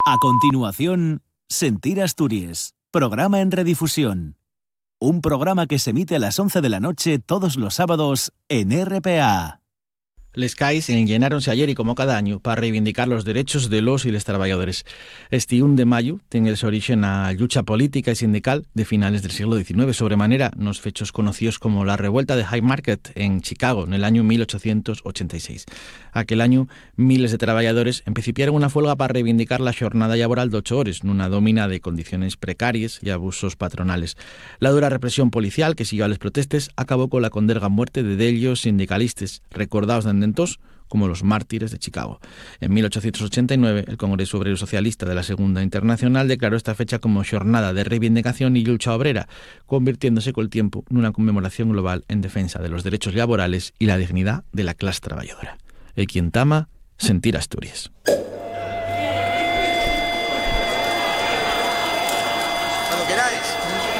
A continuación, Sentir Asturias, programa en redifusión. Un programa que se emite a las 11 de la noche todos los sábados en RPA. Les CAIs llenáronse ayer y como cada año para reivindicar los derechos de los y les trabajadores. Este 1 de mayo tiene su origen a lucha política y sindical de finales del siglo XIX, sobremanera nos fechos conocidos como la revuelta de Haymarket en Chicago en el año 1886. Aquel año, miles de trabajadores empecipiaron una huelga para reivindicar la jornada laboral de 8 horas, en una domina de condiciones precarias y abusos patronales. La dura represión policial que siguió a las protestas acabó con la conderga muerte de dellos sindicalistas, recordados de entonces como los mártires de Chicago. En 1889, el Congreso Obrero Socialista de la Segunda Internacional declaró esta fecha como jornada de reivindicación y lucha obrera, convirtiéndose con el tiempo en una conmemoración global en defensa de los derechos laborales y la dignidad de la clase trabajadora. El quien tama, sentir Asturias. Cuando queráis.